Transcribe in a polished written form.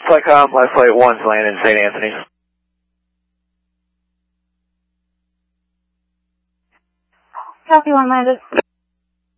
Flightcom, my flight 1's landing in St. Anthony's. Copy 1 landed.